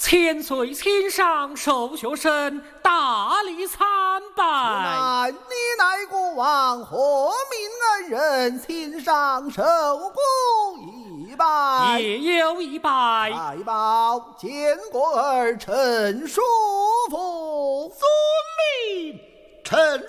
千岁亲上受学生，大礼参拜。 你乃国王何命恩人，请上受过一拜。 也有一拜。 拜报见过儿臣叔父。 遵命，臣